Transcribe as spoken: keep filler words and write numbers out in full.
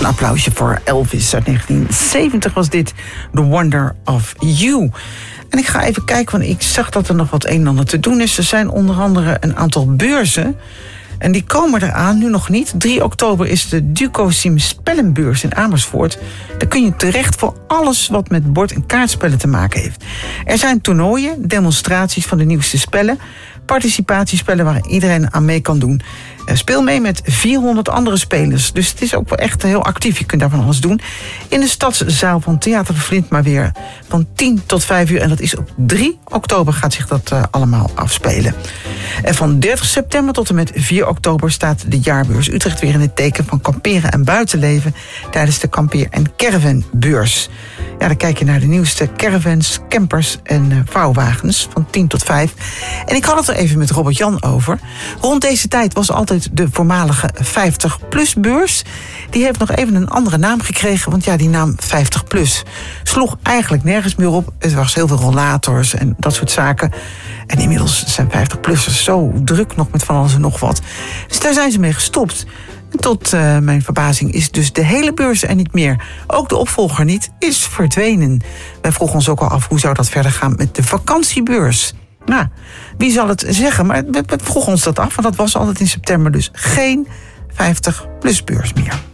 Een applausje voor Elvis uit negentien zeventig was dit. The Wonder of You. En ik ga even kijken, want ik zag dat er nog wat een en ander te doen is. Er zijn onder andere een aantal beurzen. En die komen eraan, nu nog niet. drie oktober is de Ducosim Spellenbeurs in Amersfoort. Daar kun je terecht voor alles wat met bord- en kaartspellen te maken heeft. Er zijn toernooien, demonstraties van de nieuwste spellen, participatiespellen waar iedereen aan mee kan doen. Speel mee met vierhonderd andere spelers. Dus het is ook wel echt heel actief. Je kunt daarvan alles doen. In de stadszaal van Theater de Vlint, maar weer van tien tot vijf uur. En dat is op drie oktober gaat zich dat uh, allemaal afspelen. En van dertig september tot en met vier oktober staat de jaarbeurs Utrecht weer in het teken van kamperen en buitenleven tijdens de kampeer- en caravanbeurs. Ja, dan kijk je naar de nieuwste caravans, campers en uh, vouwwagens van tien tot vijf. En ik had het er even met Robert Jan over. Rond deze tijd was altijd de voormalige vijftig plus beurs. Die heeft nog even een andere naam gekregen, want ja, die naam vijftig plus sloeg eigenlijk nergens meer op. Er was heel veel rollators en dat soort zaken. En inmiddels zijn vijftig-plussers zo druk nog met van alles en nog wat. Dus daar zijn ze mee gestopt. En tot uh, mijn verbazing is dus de hele beurs er niet meer. Ook de opvolger niet, is verdwenen. Wij vroegen ons ook al af, hoe zou dat verder gaan met de vakantiebeurs? Nou, wie zal het zeggen? Maar we, we vroegen ons dat af, want dat was altijd in september. Dus geen vijftig plus beurs meer.